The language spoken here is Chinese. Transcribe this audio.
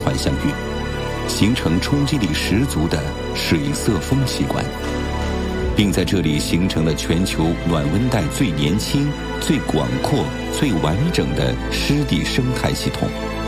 环相遇，形成冲击力十足的水色风习惯，并在这里形成了全球暖温带最年轻、最广阔、最完整的湿地生态系统。